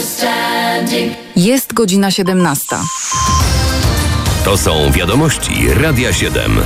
Jest godzina 17. To są wiadomości Radia 7.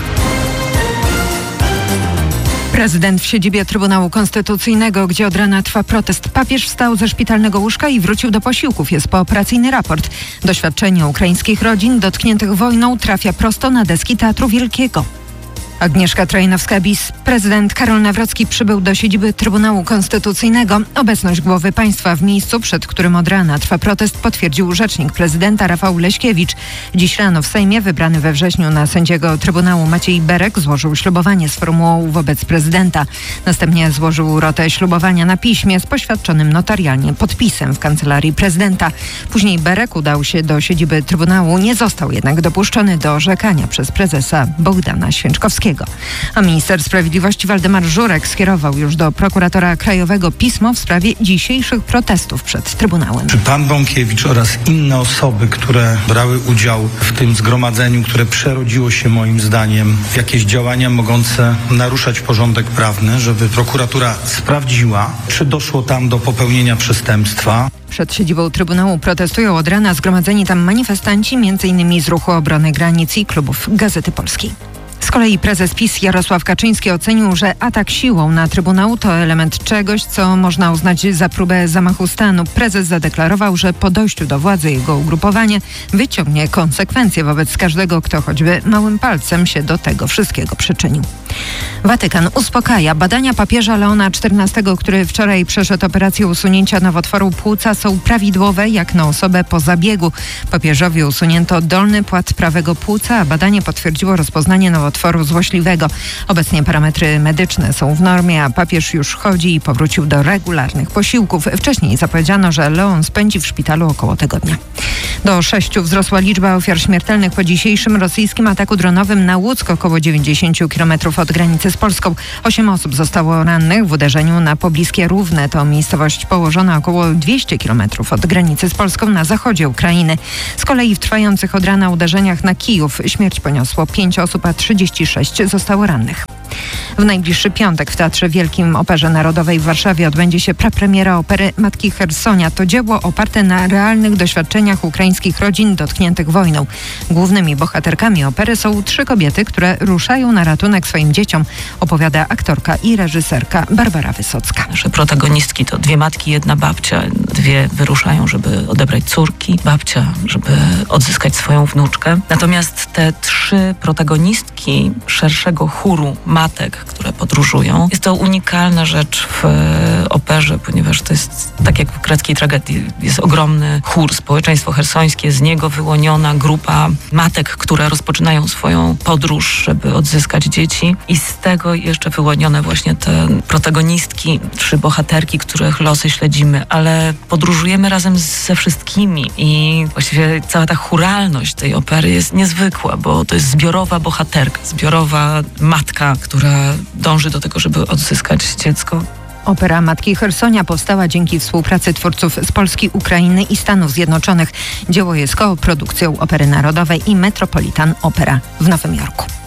Prezydent w siedzibie Trybunału Konstytucyjnego, gdzie od rana trwa protest. Papież wstał ze szpitalnego łóżka i wrócił do posiłków. Jest pooperacyjny raport. Doświadczenie ukraińskich rodzin dotkniętych wojną trafia prosto na deski Teatru Wielkiego. Agnieszka Trojanowska-Bis. Prezydent Karol Nawrocki przybył do siedziby Trybunału Konstytucyjnego. Obecność głowy państwa w miejscu, przed którym od rana trwa protest, potwierdził rzecznik prezydenta Rafał Leśkiewicz. Dziś rano w Sejmie wybrany we wrześniu na sędziego Trybunału Maciej Berek złożył ślubowanie z formułą wobec prezydenta. Następnie złożył rotę ślubowania na piśmie z poświadczonym notarialnie podpisem w kancelarii prezydenta. Później Berek udał się do siedziby Trybunału. Nie został jednak dopuszczony do orzekania przez prezesa Bogdana Święczkowskiego. A minister sprawiedliwości Waldemar Żurek skierował już do prokuratora krajowego pismo w sprawie dzisiejszych protestów przed Trybunałem. Czy pan Bąkiewicz oraz inne osoby, które brały udział w tym zgromadzeniu, które przerodziło się moim zdaniem w jakieś działania mogące naruszać porządek prawny, żeby prokuratura sprawdziła, czy doszło tam do popełnienia przestępstwa? Przed siedzibą Trybunału protestują od rana zgromadzeni tam manifestanci, m.in. z Ruchu Obrony Granic i klubów Gazety Polskiej. Z kolei prezes PiS Jarosław Kaczyński ocenił, że atak siłą na Trybunał to element czegoś, co można uznać za próbę zamachu stanu. Prezes zadeklarował, że po dojściu do władzy jego ugrupowanie wyciągnie konsekwencje wobec każdego, kto choćby małym palcem się do tego wszystkiego przyczynił. Watykan uspokaja. Badania papieża Leona XIV, który wczoraj przeszedł operację usunięcia nowotworu płuca, są prawidłowe jak na osobę po zabiegu. Papieżowi usunięto dolny płat prawego płuca, a badanie potwierdziło rozpoznanie nowotworu złośliwego. Obecnie parametry medyczne są w normie, a papież już chodzi i powrócił do regularnych posiłków. Wcześniej zapowiedziano, że Leon spędzi w szpitalu około tygodnia. Do 6 wzrosła liczba ofiar śmiertelnych po dzisiejszym rosyjskim ataku dronowym na Łuck, około 90 km od granicy z Polską. 8 osób zostało rannych w uderzeniu na pobliskie Równe. To miejscowość położona około 200 km od granicy z Polską na zachodzie Ukrainy. Z kolei w trwających od rana uderzeniach na Kijów śmierć poniosło 5 osób, a 36 zostało rannych. W najbliższy piątek w Teatrze Wielkim Operze Narodowej w Warszawie odbędzie się prapremiera opery Matki Chersonia. To dzieło oparte na realnych doświadczeniach ukraińskich rodzin dotkniętych wojną. Głównymi bohaterkami opery są 3 kobiety, które ruszają na ratunek swoim dzieciom, opowiada aktorka i reżyserka Barbara Wysocka. Nasze protagonistki to 2 matki, 1 babcia. 2 wyruszają, żeby odebrać córki. Babcia, żeby odzyskać swoją wnuczkę. Natomiast te 3 protagonistki szerszego chóru matek, które podróżują. Jest to unikalna rzecz w operze, ponieważ to jest, tak jak w greckiej tragedii, jest ogromny chór, społeczeństwo chersońskie, z niego wyłoniona grupa matek, które rozpoczynają swoją podróż, żeby odzyskać dzieci i z tego jeszcze wyłonione właśnie te protagonistki, 3 bohaterki, których losy śledzimy, ale podróżujemy razem ze wszystkimi i właściwie cała ta chóralność tej opery jest niezwykła, bo to jest zbiorowa bohaterka, zbiorowa matka, która dąży do tego, żeby odzyskać dziecko. Opera Matki Chersonia powstała dzięki współpracy twórców z Polski, Ukrainy i Stanów Zjednoczonych. Dzieło jest koprodukcją Opery Narodowej i Metropolitan Opera w Nowym Jorku.